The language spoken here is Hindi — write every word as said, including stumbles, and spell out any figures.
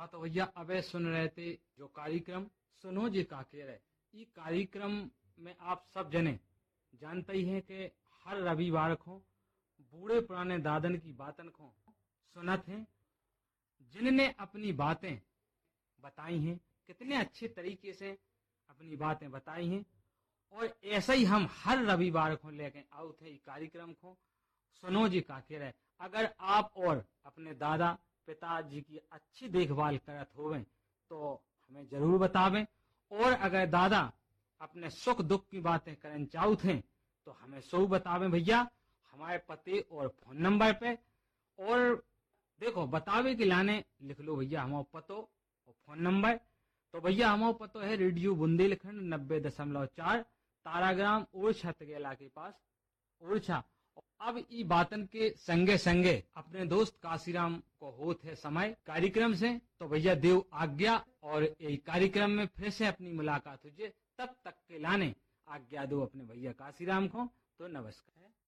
हाँ तो भैया अबे सुन रहे थे जो कार्यक्रम सुनो जी काकेर है। ये कार्यक्रम में आप सब जने जानते ही हैं कि हर रविवार को बूढ़े पुराने दादन की बातन को सुनत हैं, जिनने अपनी बातें बताई हैं, कितने अच्छे तरीके से अपनी बातें बताई हैं। और ऐसे ही हम हर रविवार को लेके आउ थे कार्यक्रम को सुनो जी काकेर है। अगर आप और अपने दादा पिताजी की अच्छी देखभाल करत होवें तो हमें जरूर बतावें, और अगर दादा अपने सुख दुख की बातें करन चाहत हैं तो हमें सो बतावें भैया हमारे पते और फोन नंबर पे। और देखो बतावे के लाने लिख लो भैया हमारा पतो और फोन नंबर। तो भैया हमारा पतो है रेडियो बुंदेलखंड नब्बे दशमलव चार ताराग्राम ओरछा तगेला के पास ओरछा। अब ई बातन के संगे संगे अपने दोस्त काशीराम को होत है समय कार्यक्रम से, तो भैया देव आज्ञा और यही कार्यक्रम में फिर से अपनी मुलाकात हो जाए। तब तक के लाने आज्ञा दो अपने भैया काशीराम को। तो नमस्कार।